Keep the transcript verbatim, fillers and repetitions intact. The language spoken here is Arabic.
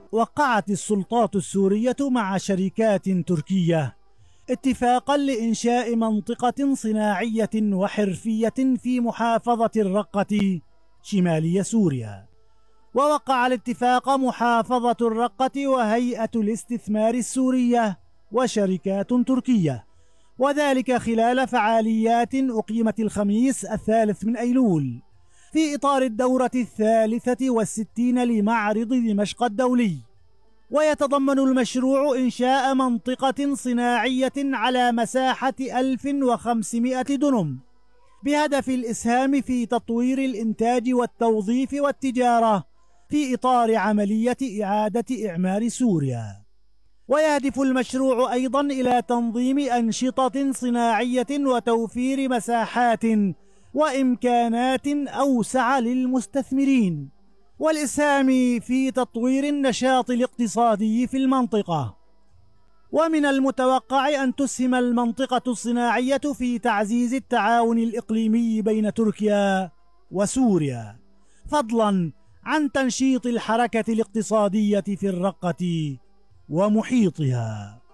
وقعت السلطات السورية مع شركات تركية اتفاقا لإنشاء منطقة صناعية وحرفية في محافظة الرقة شمالي سوريا. ووقع الاتفاق محافظة الرقة وهيئة الاستثمار السورية وشركات تركية، وذلك خلال فعاليات أقيمت الخميس الثالث من أيلول في إطار الدورة الثالثة والستين لمعرض دمشق الدولي. ويتضمن المشروع إنشاء منطقة صناعية على مساحة ألف وخمسمائة دنم بهدف الإسهام في تطوير الإنتاج والتوظيف والتجارة في إطار عملية إعادة إعمار سوريا. ويهدف المشروع أيضا إلى تنظيم أنشطة صناعية وتوفير مساحات وإمكانات أوسع للمستثمرين، والإسهام في تطوير النشاط الاقتصادي في المنطقة. ومن المتوقع أن تسهم المنطقة الصناعية في تعزيز التعاون الإقليمي بين تركيا وسوريا، فضلا عن تنشيط الحركة الاقتصادية في الرقة ومحيطها.